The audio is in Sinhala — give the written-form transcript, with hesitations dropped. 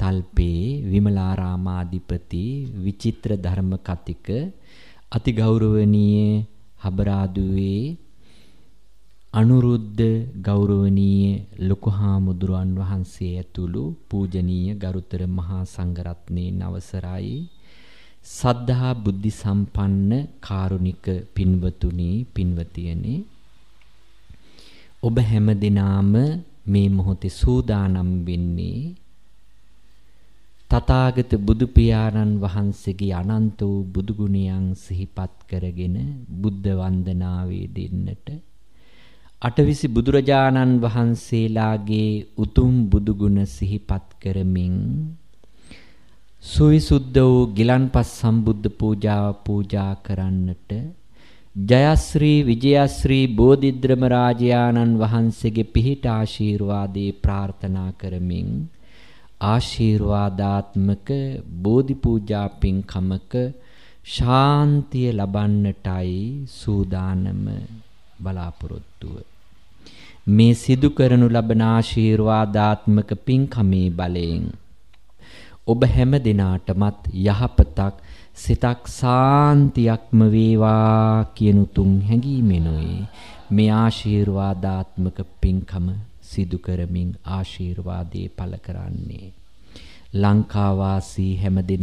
කල්පේ විමලාරාමාධිපති විචිත්‍ර ධර්ම කතික අති ගෞරවනීය හබරාදුවේ අනුරුද්ධ ගෞරවනීය ලොකු හාමුදුරුවන් වහන්සේ ඇතුළු පූජනීය ගරුතර මහා සංඝරත්නයේ අවසරයි සද්ධා බුද්ධ සම්පන්න කාරුණික පින්වතුනි පින්වතියනි ඔබ හැම දිනාම මේ මොහොතේ සූදානම් වෙන්නේ තථාගත බුදු පියාණන් වහන්සේගේ අනන්ත වූ බුදු ගුණයන් සිහිපත් කරගෙන බුද්ධ වන්දනාවේ දෙන්නට අටවිසි බුදුරජාණන් වහන්සේලාගේ උතුම් බුදු ගුණ සිහිපත් කරමින් සුවිසුද්ධ වූ ගිලන්පස් සම්බුද්ධ පූජාව පූජා කරන්නට ජයශ්‍රී විජයශ්‍රී බෝධිද්‍රම රාජයාණන් වහන්සේගේ පිහිට ආශිර්වාදේ ප්‍රාර්ථනා කරමින් ආශිර්වාදාත්මක බෝධි පූජා පින්කමක ශාන්තිය ලබන්නටයි සූදානම බලාපොරොත්තුව මේ සිදු කරනු ලබන ආශිර්වාදාත්මක පින්කමේ බලයෙන් ඔබ හැම දිනාටමත් යහපතක් සිතක් සාන්තියක්ම වේවා කියන උතුම් හැඟීමෙනුයි මේ ආශිර්වාදාත්මක පින්කම සිදු කරමින් ආශිර්වාදේ පළ කරන්නේ ලංකාවාසී හැම